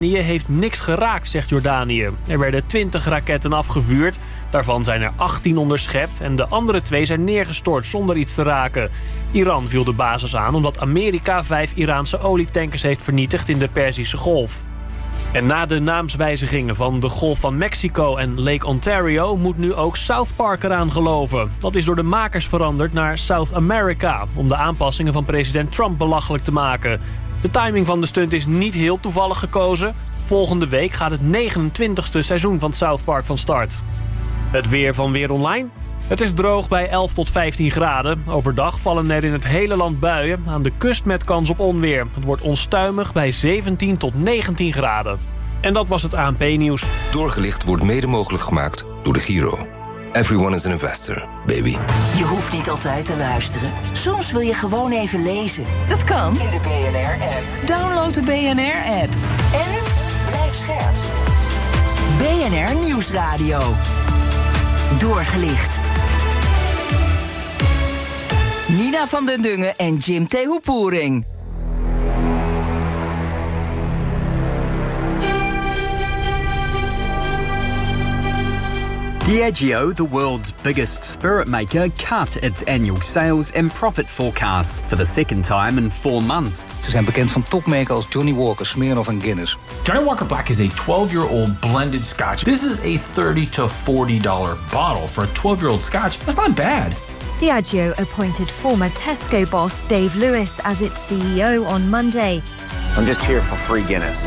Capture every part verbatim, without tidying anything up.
heeft niks geraakt, zegt Jordanië. Er werden twintig raketten afgevuurd. Daarvan zijn er achttien onderschept en de andere twee zijn neergestort zonder iets te raken. Iran viel de basis aan omdat Amerika vijf Iraanse olietankers heeft vernietigd in de Perzische Golf. En na de naamswijzigingen van de Golf van Mexico en Lake Ontario moet nu ook South Park eraan geloven. Dat is door de makers veranderd naar South America om de aanpassingen van president Trump belachelijk te maken. De timing van de stunt is niet heel toevallig gekozen. Volgende week gaat het negenentwintigste seizoen van South Park van start. Het weer van Weer Online. Het is droog bij elf tot vijftien graden. Overdag vallen er in het hele land buien. Aan de kust met kans op onweer. Het wordt onstuimig bij zeventien tot negentien graden. En dat was het A N P-nieuws. Doorgelicht wordt mede mogelijk gemaakt door de Giro. Everyone is an investor, baby. Je hoeft niet altijd te luisteren. Soms wil je gewoon even lezen. Dat kan in de B N R-app. Download de B N R-app. En blijf scherp. B N R Nieuwsradio. Doorgelicht. Nina van den Dungen en Jim Tehoepoering. Diageo, the world's biggest spirit maker, cut its annual sales and profit forecast for the second time in four months. Ze zijn bekend van topmerken als Johnny Walker, Smirnoff en Guinness. Johnnie Walker Black is a twelve-year-old blended scotch. This is a thirty to forty dollar bottle for a twelve-year-old scotch. That's not bad. Diageo appointed former Tesco boss Dave Lewis as its C E O on Monday. I'm just here for free Guinness.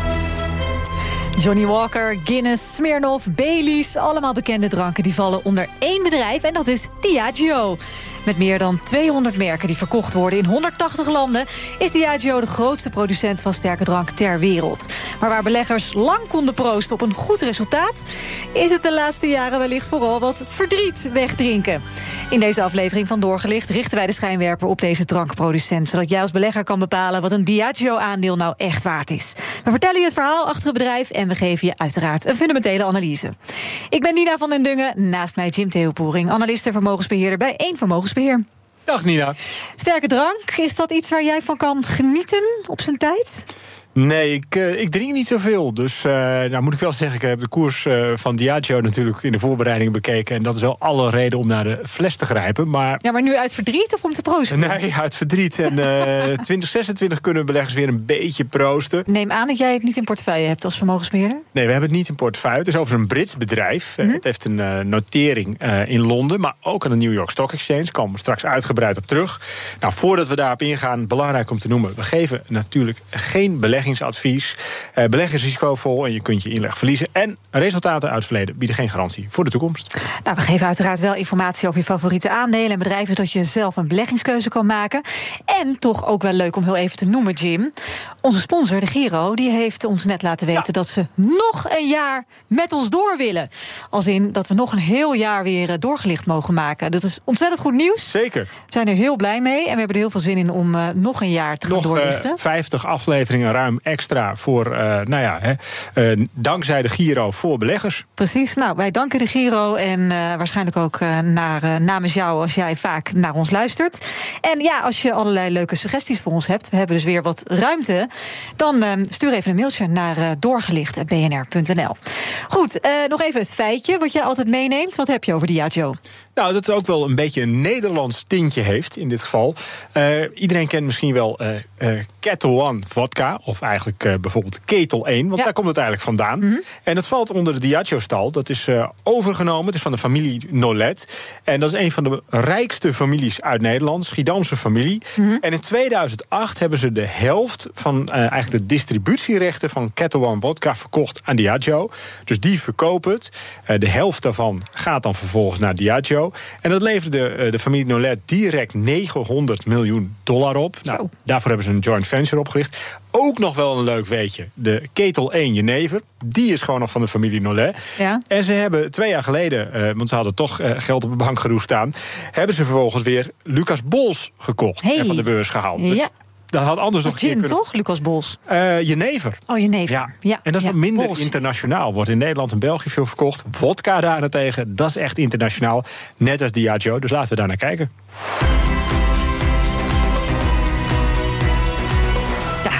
Johnnie Walker, Guinness, Smirnoff, Baileys, allemaal bekende dranken die vallen onder één bedrijf en dat is Diageo. Met meer dan tweehonderd merken die verkocht worden in honderdtachtig landen is Diageo de grootste producent van sterke drank ter wereld. Maar waar beleggers lang konden proosten op een goed resultaat, is het de laatste jaren wellicht vooral wat verdriet wegdrinken. In deze aflevering van Doorgelicht richten wij de schijnwerper op deze drankproducent, zodat jij als belegger kan bepalen wat een Diageo-aandeel nou echt waard is. We vertellen je het verhaal achter het bedrijf en we geven je uiteraard een fundamentele analyse. Ik ben Nina van den Dungen, naast mij Jim Tehoepoering, analist en vermogensbeheerder bij één Vermogensbeheer. Dag Nina. Sterke drank, is dat iets waar jij van kan genieten op zijn tijd? Nee, ik, uh, ik drink niet zoveel. Dus uh, nou moet ik wel zeggen, ik heb de koers uh, van Diageo natuurlijk in de voorbereiding bekeken. En dat is wel alle reden om naar de fles te grijpen. Maar... Ja, maar nu uit verdriet of om te proosten? Nee, uit verdriet. En uh, twintig zesentwintig kunnen beleggers weer een beetje proosten. Neem aan dat jij het niet in portefeuille hebt als vermogensbeheerder? Nee, we hebben het niet in portefeuille. Het is over een Brits bedrijf. Mm-hmm. Het heeft een uh, notering uh, in Londen, maar ook aan de New York Stock Exchange. Daar komen we straks uitgebreid op terug. Nou, voordat we daarop ingaan, belangrijk om te noemen, we geven natuurlijk geen belegging. Advies. Uh, beleggen is risicovol en je kunt je inleg verliezen. En resultaten uit het verleden bieden geen garantie voor de toekomst. Nou, we geven uiteraard wel informatie over je favoriete aandelen en bedrijven, zodat je zelf een beleggingskeuze kan maken. En toch ook wel leuk om heel even te noemen, Jim. Onze sponsor, de Giro, die heeft ons net laten weten ja. dat ze nog een jaar met ons door willen. Als in dat we nog een heel jaar weer doorgelicht mogen maken. Dat is ontzettend goed nieuws. Zeker. We zijn er heel blij mee en we hebben er heel veel zin in om uh, nog een jaar te gaan nog, doorlichten. Uh, vijftig afleveringen ruim extra voor, uh, nou ja, hè, uh, dankzij de Giro voor beleggers. Precies, nou, wij danken de Giro en uh, waarschijnlijk ook uh, naar, uh, namens jou als jij vaak naar ons luistert. En ja, als je allerlei leuke suggesties voor ons hebt, we hebben dus weer wat ruimte, dan uh, stuur even een mailtje naar uh, doorgelicht punt b n r punt n l. Goed, uh, nog even het feitje wat jij altijd meeneemt. Wat heb je over Diageo? Nou, dat het ook wel een beetje een Nederlands tintje heeft in dit geval. Uh, iedereen kent misschien wel uh, uh, Ketel One vodka, of eigenlijk uh, bijvoorbeeld Ketel één, want ja. daar komt het eigenlijk vandaan. Mm-hmm. En dat valt onder de Diageo-stal. Dat is uh, overgenomen, het is van de familie Nolet. En dat is een van de rijkste families uit Nederland, Schiedamse familie. Mm-hmm. En in tweeduizend acht hebben ze de helft van uh, eigenlijk de distributierechten van Ketel One vodka verkocht aan Diageo. Dus die verkopen het. Uh, de helft daarvan gaat dan vervolgens naar Diageo. En dat leverde de familie Nolet direct negenhonderd miljoen dollar op. Nou, daarvoor hebben ze een joint venture opgericht. Ook nog wel een leuk weetje. De Ketel één jenever, die is gewoon nog van de familie Nolet. Ja. En ze hebben twee jaar geleden, uh, want ze hadden toch uh, geld op de bank geroest staan, hebben ze vervolgens weer Lucas Bols gekocht hey. en van de beurs gehaald. Dus ja. Dat had anders dat nog gin, kunnen... toch, Lucas Bols? Uh, jenever. Oh, jenever. Ja. ja. En dat is ja, wat minder Bols. internationaal. Wordt in Nederland en België veel verkocht. Vodka daarentegen, dat is echt internationaal. Net als Diageo, dus laten we daar naar kijken.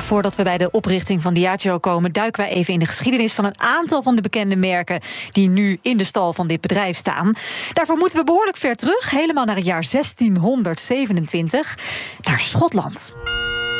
voordat we bij de oprichting van Diageo komen, duiken wij even in de geschiedenis van een aantal van de bekende merken die nu in de stal van dit bedrijf staan. Daarvoor moeten we behoorlijk ver terug, helemaal naar het jaar zestienhonderdzevenentwintig, naar Schotland.